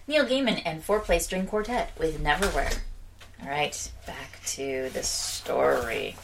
Neil Gaiman and 4-play string quartet with Neverwhere. Alright, back to the story.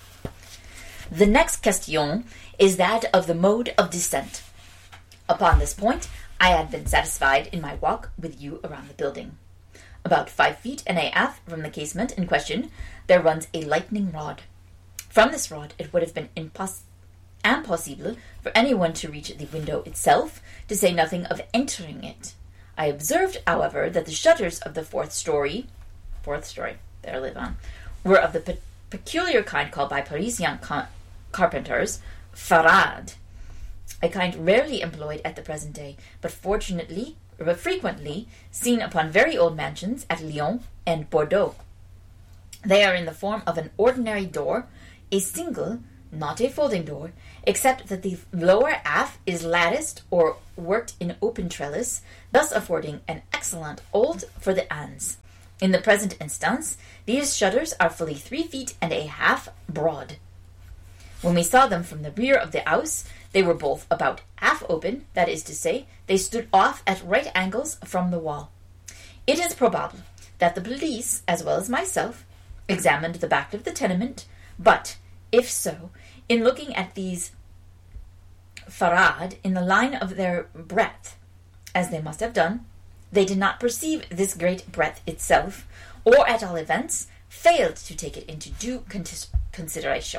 The next question is that of the mode of descent. Upon this point, I had been satisfied in my walk with you around the building. About 5 feet and a half from the casement in question, there runs a lightning rod. From this rod, it would have been impossible for anyone to reach the window itself, to say nothing of entering it. I observed, however, that the shutters of the fourth story, there I live on, were of the peculiar kind called by Parisian carpenters farade, a kind rarely employed at the present day, but frequently seen upon very old mansions at Lyon and Bordeaux. They are in the form of an ordinary door, a single, not a folding door, except that the lower half is latticed or worked in open trellis, thus affording an excellent hold for the hands. In the present instance, these shutters are fully 3 feet and a half broad. When we saw them from the rear of the house, they were both about half open, that is to say, they stood off at right angles from the wall. It is probable that the police, as well as myself, examined the back of the tenement, but, if so, in looking at these farade in the line of their breadth, as they must have done, they did not perceive this great breadth itself, or at all events, failed to take it into due consideration.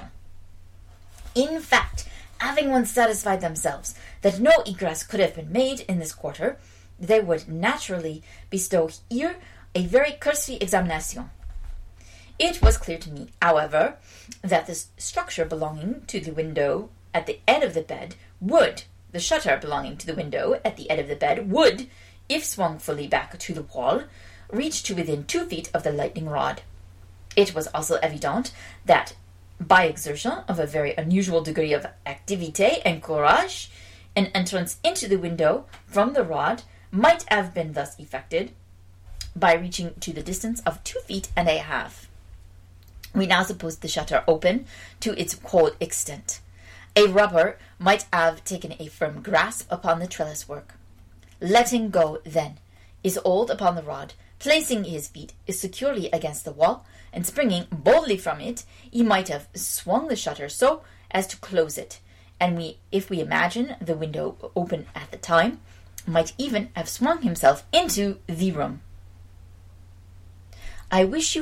In fact, having once satisfied themselves that no egress could have been made in this quarter, they would naturally bestow here a very cursory examination. It was clear to me, however, that the structure belonging to the window at the head of the bed the shutter belonging to the window at the head of the bed would, if swung fully back to the wall, reach to within 2 feet of the lightning rod. It was also evident that, by exertion of a very unusual degree of activité and courage, an entrance into the window from the rod might have been thus effected by reaching to the distance of 2 feet and a half. We now supposed the shutter open to its whole extent. A robber might have taken a firm grasp upon the trellis work. Letting go, then, his hold upon the rod, placing his feet securely against the wall, and springing boldly from it, he might have swung the shutter so as to close it, and if we imagine the window open at the time, might even have swung himself into the room. I wish you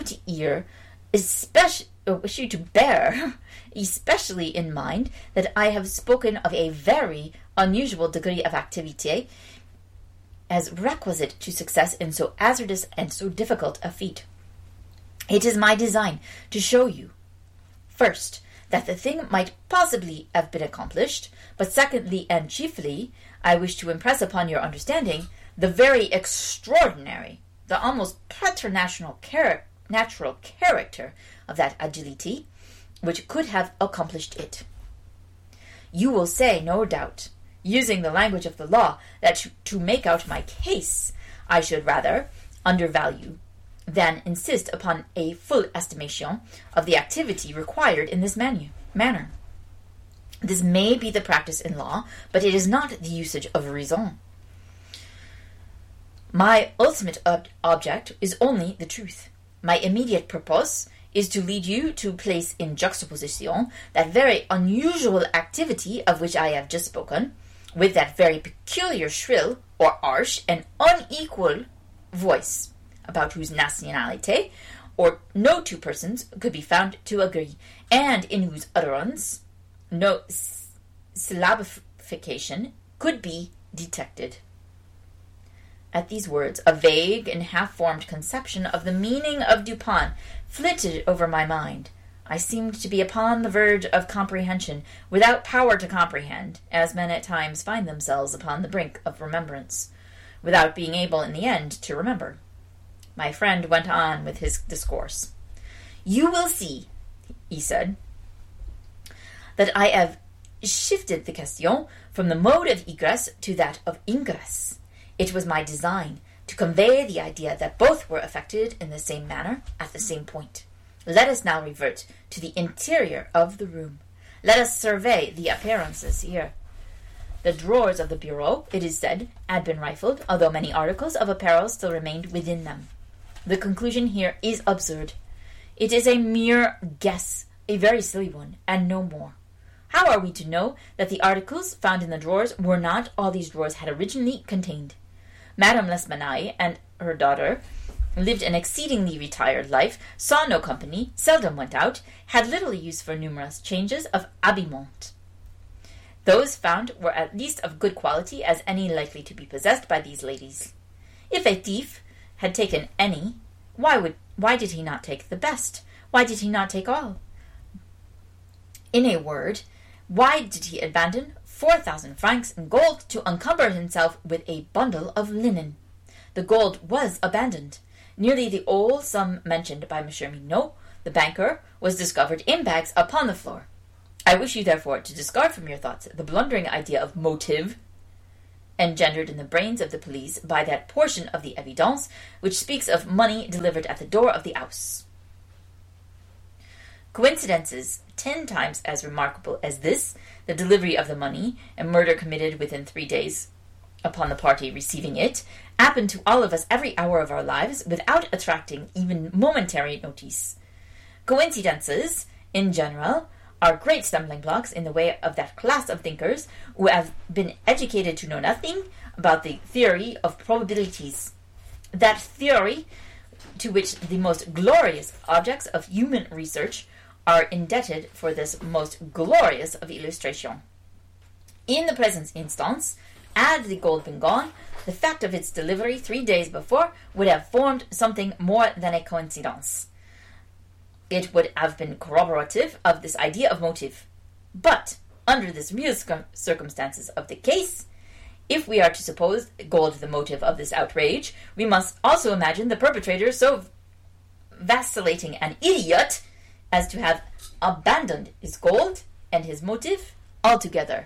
to bear especially in mind that I have spoken of a very unusual degree of activité as requisite to success in so hazardous and so difficult a feat. It is my design to show you, first, that the thing might possibly have been accomplished, but secondly and chiefly, I wish to impress upon your understanding the very extraordinary, the almost preternatural natural character of that agility which could have accomplished it. You will say, no doubt, using the language of the law, that to make out my case, I should rather undervalue than insist upon a full estimation of the activity required in this manner. This may be the practice in law, but it is not the usage of reason. My ultimate object is only the truth. My immediate purpose is to lead you to place in juxtaposition that very unusual activity of which I have just spoken, with that very peculiar shrill, or harsh, and unequal voice, about whose nationality or no two persons could be found to agree, and in whose utterance no syllabification could be detected. At these words, a vague and half-formed conception of the meaning of Dupin flitted over my mind. I seemed to be upon the verge of comprehension, without power to comprehend, as men at times find themselves upon the brink of remembrance, without being able in the end to remember. My friend went on with his discourse. You will see, he said, that I have shifted the question from the mode of egress to that of ingress. It was my design to convey the idea that both were effected in the same manner at the same point. Let us now revert to the interior of the room. Let us survey the appearances here. The drawers of the bureau, it is said, had been rifled, although many articles of apparel still remained within them. The conclusion here is absurd. It is a mere guess, a very silly one, and no more. How are we to know that the articles found in the drawers were not all these drawers had originally contained? Madame L'Espanaye and her daughter lived an exceedingly retired life, saw no company, seldom went out, had little use for numerous changes of habillement. Those found were at least of good quality as any likely to be possessed by these ladies. If a thief had taken any, why did he not take the best? Why did he not take all? In a word, why did he abandon 4,000 francs in gold to encumber himself with a bundle of linen? The gold was abandoned. Nearly the whole sum mentioned by M. Minot, the banker, was discovered in bags upon the floor. I wish you, therefore, to discard from your thoughts the blundering idea of motive engendered in the brains of the police by that portion of the evidence which speaks of money delivered at the door of the house. Coincidences 10 times as remarkable as this, the delivery of the money, and murder committed within 3 days upon the party receiving it, happen to all of us every hour of our lives without attracting even momentary notice. Coincidences, in general, are great stumbling blocks in the way of that class of thinkers who have been educated to know nothing about the theory of probabilities. That theory to which the most glorious objects of human research are indebted for this most glorious of illustration. In the present instance, had the gold been gone, the fact of its delivery 3 days before would have formed something more than a coincidence. It would have been corroborative of this idea of motive. But, under this real circumstances of the case, if we are to suppose gold the motive of this outrage, we must also imagine the perpetrator so vacillating an idiot as to have abandoned his gold and his motive altogether.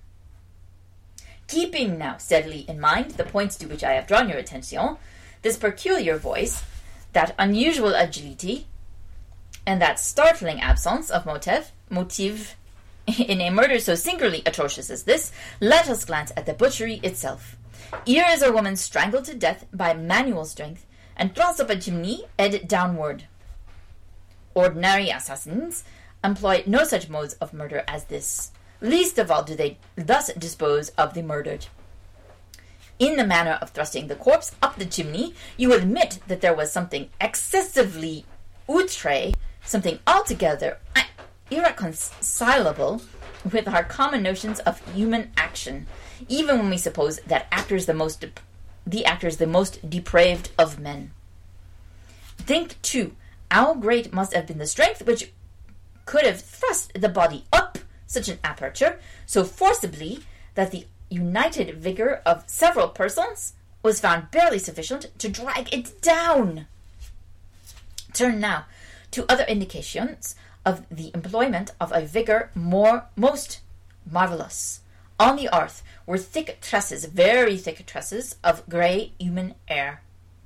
Keeping now steadily in mind the points to which I have drawn your attention, this peculiar voice, that unusual agility, and that startling absence of motive in a murder so singularly atrocious as this, let us glance at the butchery itself. Here is a woman strangled to death by manual strength and thrust up a chimney, head downward. Ordinary assassins employ no such modes of murder as this. Least of all do they thus dispose of the murdered. In the manner of thrusting the corpse up the chimney, you admit that there was something excessively outre, something altogether irreconcilable with our common notions of human action, even when we suppose that the actors the most depraved of men. Think, too, how great must have been the strength which could have thrust the body up such an aperture so forcibly that the united vigor of several persons was found barely sufficient to drag it down. Turn now to other indications of the employment of a vigor most marvelous. On the earth were thick tresses, very thick tresses of grey human hair.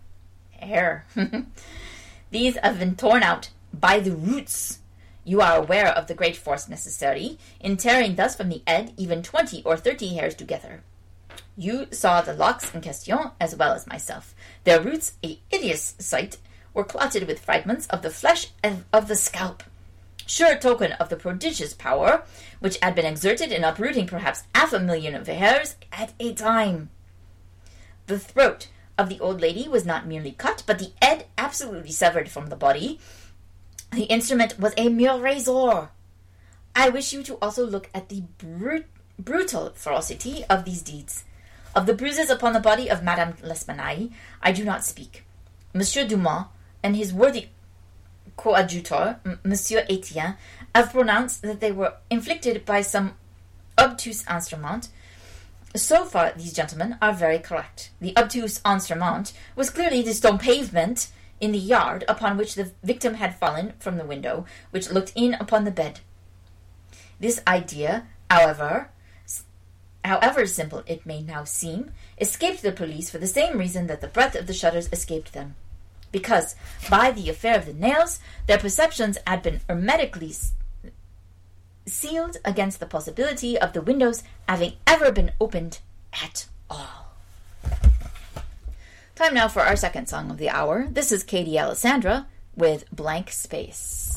These have been torn out by the roots. You are aware of the great force necessary in tearing thus from the head even 20 or 30 hairs together. You saw the locks in question as well as myself. Their roots, a hideous sight, were clotted with fragments of the flesh and of the scalp. Sure token of the prodigious power which had been exerted in uprooting perhaps 500,000 of hairs at a time. The throat of the old lady was not merely cut, but the head absolutely severed from the body. The instrument was a mere razor. I wish you to also look at the brutal ferocity of these deeds. Of the bruises upon the body of Madame L'Espanaye, I do not speak. Monsieur Dumas and his worthy coadjutor, Monsieur Etienne, have pronounced that they were inflicted by some obtuse instrument. So far, these gentlemen are very correct. The obtuse instrument was clearly the stone pavement in the yard upon which the victim had fallen from the window, which looked in upon the bed. This idea, however simple it may now seem, escaped the police for the same reason that the breadth of the shutters escaped them. Because, by the affair of the nails, their perceptions had been hermetically sealed against the possibility of the windows having ever been opened at all. Time now for our second song of the hour. This is Katie Alessandra with Blank Space.